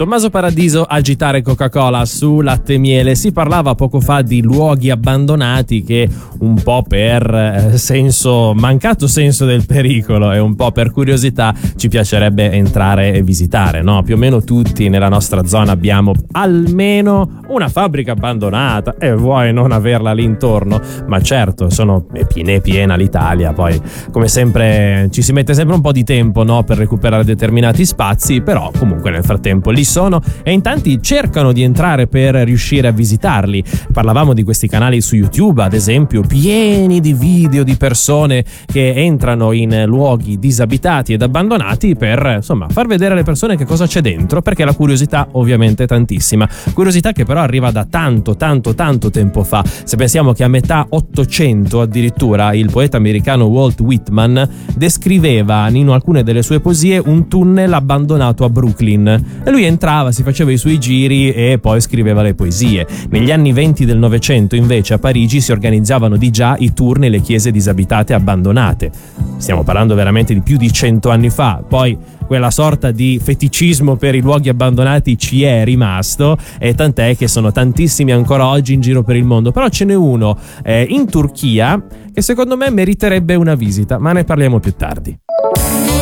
Tommaso Paradiso, Agitare Coca-Cola su Latte e Miele. Si parlava poco fa di luoghi abbandonati che un po' per mancato senso del pericolo e un po' per curiosità ci piacerebbe entrare e visitare, no? Più o meno tutti nella nostra zona abbiamo almeno una fabbrica abbandonata e vuoi non averla lì intorno, ma certo è piena l'Italia, poi come sempre ci si mette sempre un po' di tempo, no, per recuperare determinati spazi, però comunque nel frattempo lì sono e in tanti cercano di entrare per riuscire a visitarli. Parlavamo di questi canali su YouTube, ad esempio, pieni di video di persone che entrano in luoghi disabitati ed abbandonati per, insomma, far vedere alle persone che cosa c'è dentro, perché la curiosità ovviamente è tantissima, curiosità che però arriva da tanto tempo fa. Se pensiamo che a metà 800 addirittura il poeta americano Walt Whitman descriveva in alcune delle sue poesie un tunnel abbandonato a Brooklyn e lui entrava, si faceva i suoi giri e poi scriveva le poesie. Negli anni 20 del Novecento invece a Parigi si organizzavano di già i tour nelle chiese disabitate abbandonate. Stiamo parlando veramente di più di 100 anni fa. Poi quella sorta di feticismo per i luoghi abbandonati ci è rimasto, e tant'è che sono tantissimi ancora oggi in giro per il mondo. Però ce n'è uno in Turchia che secondo me meriterebbe una visita, ma ne parliamo più tardi.